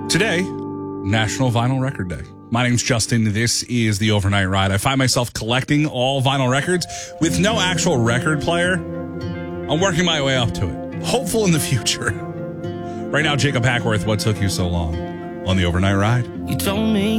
Today, National Vinyl Record Day. My name's Justin. This is the Overnight Ride. I find myself collecting all vinyl records with no actual record player. I'm working my way up to it. Hopeful in the future. Right now, Jacob Hackworth, what took you so long on the Overnight Ride? You told me